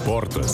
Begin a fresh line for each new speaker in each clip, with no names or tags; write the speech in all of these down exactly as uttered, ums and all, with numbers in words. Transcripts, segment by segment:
Sportas.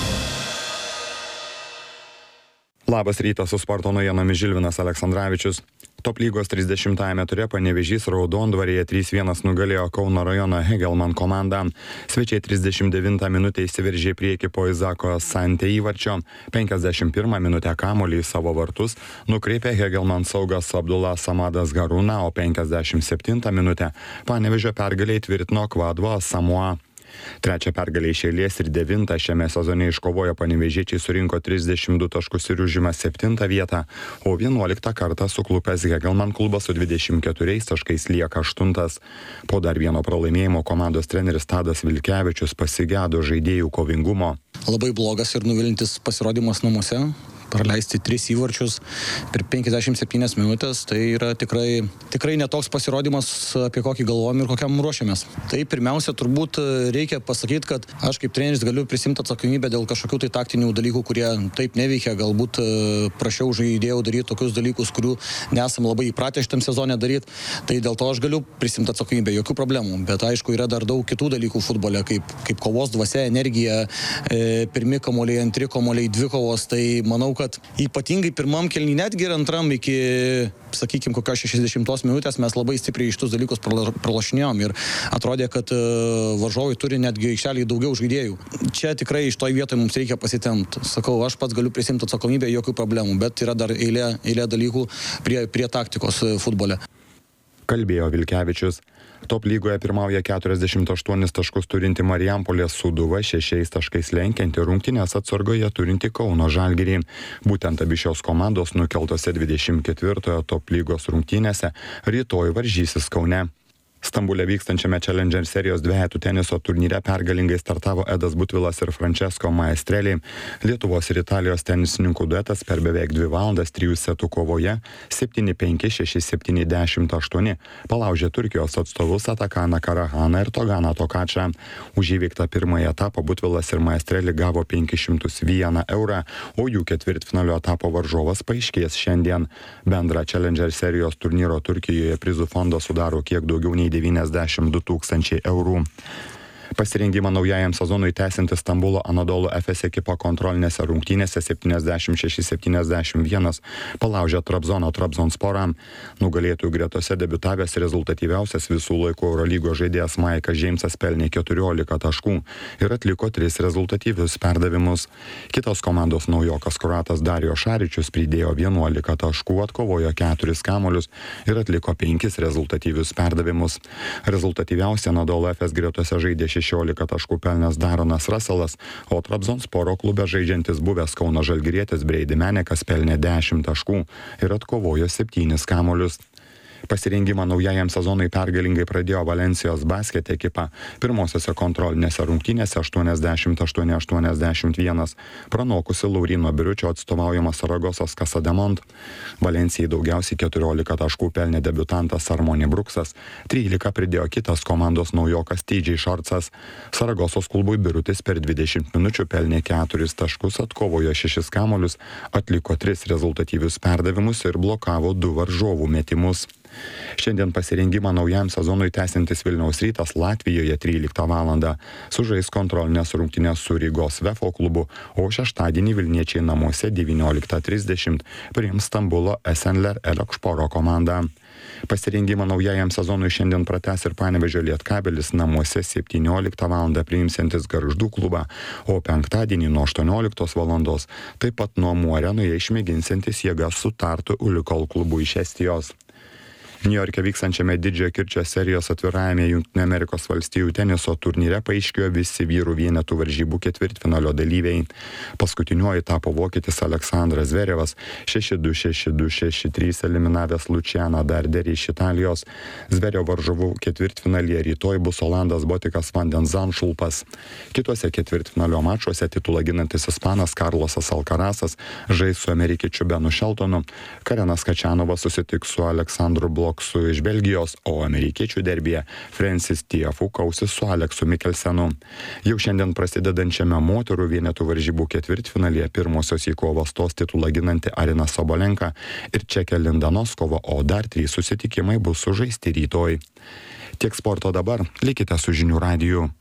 Labas rytas, su sporto naujienomis Žilvinas Aleksandravičius. Top lygos trisdešimtajame ture Panevėžys Raudondvaryje trys vienas nugalėjo Kauno rajono Hegelman komandą. Svečiai trisdešimt devintą minutę įsiveržė į priekį po Izako Sante įvarčio. penkiasdešimt pirmą minutę kamuolį į savo vartus nukreipė Hegelman saugas Abdullah Samadas Garūna, o penkiasdešimt septintą minutę Panevėžio pergalę įtvirtino Kvadvo Samoa. Trečią pergalę iš eilės ir devintą šiame sezone iškovojo panevėžiečiai, surinko trisdešimt du taškus ir užima septintą vietą, o vienuoliktą kartą suklupęs Hegelman klubas su dvidešimt keturiais taškais lieka aštuntas. Po dar vieno pralaimėjimo komandos treneris Tadas Vilkevičius pasigėdo žaidėjų kovingumo.
Labai blogas ir nuvilintis pasirodymas namuose. Praleisti tris įvarčius per penkiasdešimt septynias minutės, tai yra tikrai, tikrai netoks pasirodymas, apie kokį galvojam ir kokiam ruošiamės. Tai pirmiausia, turbūt reikia pasakyti, kad aš kaip treneris galiu prisimti atsakomybę dėl kažkokių tai taktinių dalykų, kurie taip neveikia, galbūt prašiau žaidėjų daryti tokius dalykus, kurių nesam labai įpratę šitam sezone daryti, tai dėl to aš galiu prisimti atsakomybę, jokių problemų, bet aišku, yra dar daug kitų dalykų futbole, kaip, kaip kovos dvasia, energija, e, pirmi kamuoliai, antri kamuoliai, dvi kovos, tai manau, kad ypatingai pirmam kėliny, netgi ir antram iki, sakykime, kokios šešiasdešimtos minutės mes labai stipriai iš tus dalykus pralašinėjom ir atrodė, kad varžovai turi netgi aikštelėje daugiau žaidėjų. Čia tikrai iš toj vietoje mums reikia pasitemti. Sakau, aš pats galiu prisimti atsakomybę, jokių problemų, bet yra dar eilė, eilė dalykų prie, prie taktikos futbole.
Kalbėjo Vilkevičius. Top lygoje pirmauja keturiasdešimt aštuonis taškus turinti Marijampolės Sūduva, šešiais taškais lenkianti rungtynės atsargoje turinti Kauno Žalgirį. Būtent abi šios komandos nukeltose dvidešimt ketvirtojo top lygos rungtynėse rytoj varžysis Kaune. Stambule vykstančiame Challenger serijos dvejetų teniso turnyre pergalingai startavo Edas Butvilas ir Francesco Maestrelli. Lietuvos ir Italijos tenisininkų duetas per beveik dvi valandas trijų setų kovoje septyni penki, šeši septyni, dešimt aštuoni palaužė Turkijos atstovus Atakaną Karahaną ir Toganą Tokačą. Už įveiktą pirmąjį etapą Butvilas ir Maestrelli gavo penkis šimtus vieną eurą, o jų ketvirtfinalio etapo varžovas paaiškės šiandien. Bendrą Challenger serijos turnyro Turkijoje prizų fondą sudaro kiek daugiau nei devyniasdešimt du tūkstančiai eurų. Pasirengimą naujajam sezonui tęsianti Stambulo Anadolu Efes ekipa kontrolinėse rungtynėse septyniasdešimt šeši septyniasdešimt vienas palaužė Trabzono Trabzonsporą. Nugalėtojų gretose debiutavęs rezultatyviausias visų laikų Eurolygos žaidėjas Maikas Džeimsas pelnė keturiolika taškų ir atliko tris rezultatyvius perdavimus. Kitos komandos naujokas kroatas Darijo Šaričius pridėjo vienuolika taškų, atkovojo keturis kamuolius ir atliko penkis rezultatyvius perdavimus. Rezultatyviausia Anadolu Efes gretose žaidė šešiolika taškų pelnęs Daronas Raselas, o Trabzonsporo klube žaidžiantis buvęs Kauno Žalgirietis Breidi Menekas pelnė dešimt taškų ir atkovojo septynis kamuolius. Pasirengimą naujajam sezonui pergalingai pradėjo Valensijos basket ekipa. Pirmosiose kontrolinėse rungtynėse aštuoniasdešimt aštuoni aštuoniasdešimt vienas pranokusi Laurino Biriučio atstovaujama Saragosos Casademont. Valencijai daugiausiai keturiolika taškų pelnė debiutantas Armoni Bruksas, trylika pridėjo kitas komandos naujokas T J Šorcas. Saragosos klubui Birutis per dvidešimt minučių pelnė keturis taškus, atkovojo šešis kamuolius, atliko tris rezultatyvius perdavimus ir blokavo du varžovų metimus. Šiandien pasirengimą naujam sezonui tęsiantis Vilniaus Rytas Latvijoje tryliktą valandą sužais kontrolinės rungtynės su Rygos Vefo klubu, o šeštadienį Vilniečiai namuose devynioliktą trisdešimt priims Stambulo Esenler Elekšporo komandą. Pasirengimą naujajam sezonui šiandien pratęs ir Panevėžio Lietkabelis namuose septynioliktą valandą priimsiantis Gargždų klubą, o penktadienį nuo aštuonioliktos valandos taip pat Nuomų arenoje išmėginsiantis jėgas su Tartu Ulikol klubu iš Estijos. Niujorke vykstančiame Didžiojo kirčio serijos atvirajame Jungtinių Amerikos valstijų teniso turnyre paaiškėjo visi vyrų vienetų varžybų ketvirtfinalio dalyviai. Paskutiniuoju tapo vokietis Aleksandras Zverevas, šeši du, šeši du, šeši trys eliminavęs Lucianą Darderį iš Italijos. Zverevo varžovų ketvirtfinalyje rytoj bus Olandas Botikas van den Zandschulpas. Kituose ketvirtfinalio mačuose titulą ginantis ispanas Karlosas Alcarazas žais su amerikiečiu Benu Sheltonu. Karenas Kačianovas susitiks su Aleksandru Bloksu iš Belgijos, o amerikiečių derbyje Francis Tiafoe kausis su Aleksu Mikkelsenu. Jau šiandien prasidedančiame moterų vienetų varžybų ketvirtfinalyje pirmosios į kovą stos titulą ginanti Arina Sabalenka ir Čekė Linda Noskova, o dar trys susitikimai bus sužaisti rytoj. Tiek sporto dabar, likite su žinių radiju.